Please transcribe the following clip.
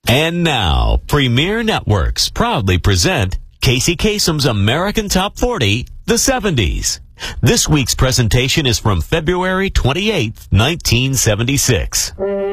And now, Premier Networks proudly present Casey Kasem's American Top 40, the 70s. This week's presentation is from February 28, 1976.